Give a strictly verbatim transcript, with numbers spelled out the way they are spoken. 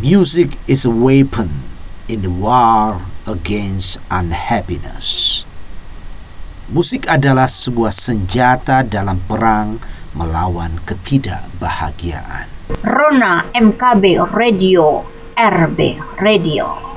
Music is a weapon in the war against unhappiness. Musik adalah sebuah senjata dalam perang melawan ketidakbahagiaan. Rona M K B Radio, R B Radio.